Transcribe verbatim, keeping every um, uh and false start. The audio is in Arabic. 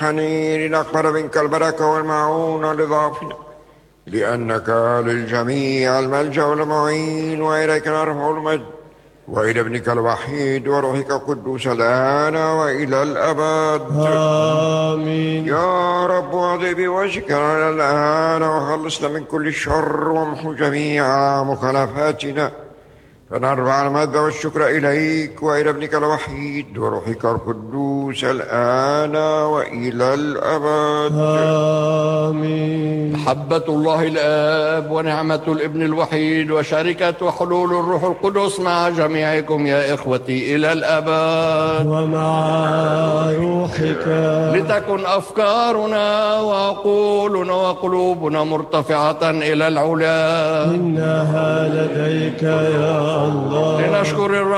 حنين أقبل منك البركة والمعونة لضعفنا، لأنك للجميع الملجأ والمعين، وإليك نرفع المجد، وإلى ابنك الوحيد وروحك القدوس الآن وإلى الأبد آمين. يا رب اعطي بوجهك الآن وخلصنا من كل شر وامحو جميع مخالفاتنا، فنرفع المجد والشكر إليك وإلى ابنك الوحيد وروحك القدوس الآن وإلى الأبد آمين. محبة الله الآب ونعمة الابن الوحيد وشركة وحلول الروح القدس مع جميعكم يا إخوتي إلى الأبد ومع روحك. لتكن أفكارنا وعقولنا وقلوبنا مرتفعة إلى العلا، إنها لديك يا الله. لنشكر الرب